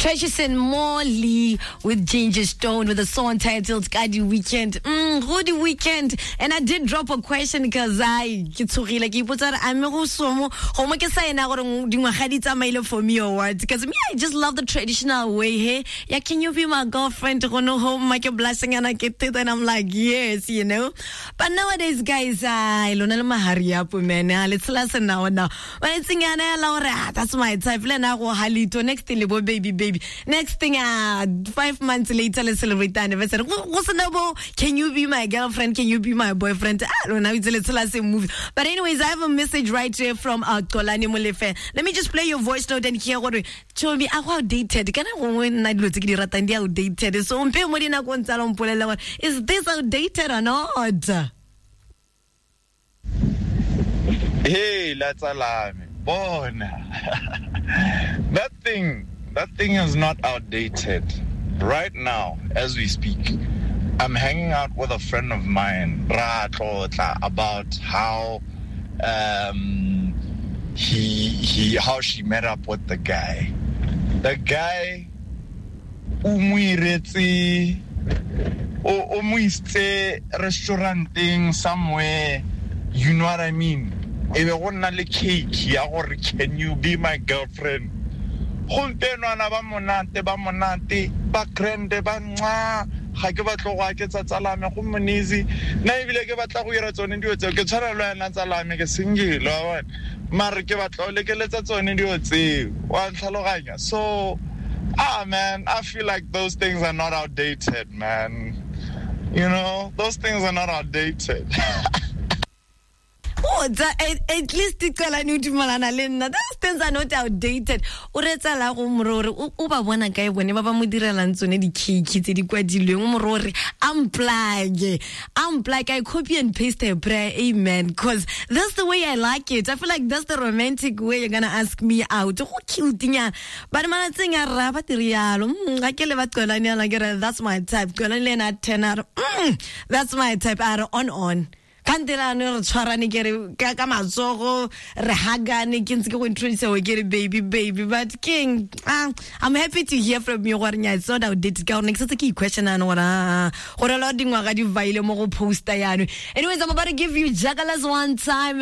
Treasureson Morley with Ginger Stone with a song titled Kadi Weekend. Good weekend. And I did drop a question because I for me or what? Because me, I just love the traditional way. Hey, yeah, can you be my girlfriend to go no home, make a blessing, and I get it, and I'm like, yes, you know. But nowadays, guys, I don't know hurry up, man. Let's listen now. When it's that's my type. Next thing, baby. Next thing, 5 months later, let's celebrate the anniversary. What's the number? Can you be my girlfriend? Can you be my boyfriend? I don't know. Let's move. But anyways, I have a message right here from Tolani Molefe. Let me just play your voice note and hear what told me. I'm outdated. Can I when I do it? Outdated. So is this outdated or not? Hey, let's alarm me. Bona. That thing is not outdated. Right now, as we speak, I'm hanging out with a friend of mine, about how how she met up with the guy. The guy restauranting somewhere, you know what I mean? Can you be my girlfriend? Ha ke batlo go ke tsa tsalame go monizi na ebile ke batla go ira tsone dio tse ke tshwana le yana tsalame ke single wa mara ke batla le ke letsa tsone dio tse wa tlhaloganya. So man, I feel like those things are not outdated, man. You know, those things are not outdated. Oh, at least those things are not outdated. Uretsa la go morore o ba bona kae bone ba ba mo direlang tsone di cake tse di kwadilweng morore unplug I copy and paste a prayer, amen, because that's the way I like it. I feel like that's the romantic way you're gonna ask me out. Go cute nya but mana tsenga raba tirialo ga ke le batkolanya la get that's my type kolane na 10 out that's my type out on Kandirano tshwarane kere ka matsogo re hagane ke ntse ke go introduce we kere baby but king I'm happy to hear from you gore nya it's not outdated ka next ke question ana gore lo dingwa ga di vaile mo go poster yano. Anyways, I'm about to give you Jagalas one time.